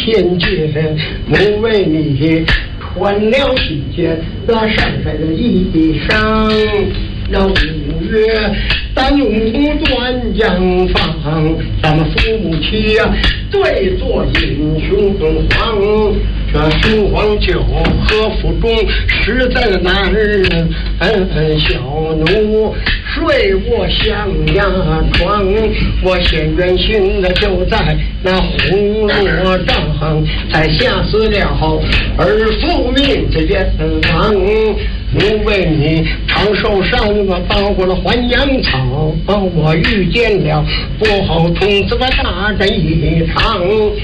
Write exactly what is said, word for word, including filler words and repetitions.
天劫，我为你穿了披肩那闪闪的衣裳。那五月丹炉断江放，咱们父母妻呀对坐英雄黄。这雄黄酒喝腹中，实在的男人小奴睡卧象牙床。我现原形的就在那红罗帐，才吓死了儿父命这冤枉。我为你长寿山，我包过了还阳草，我遇见了不好童子我大战一场。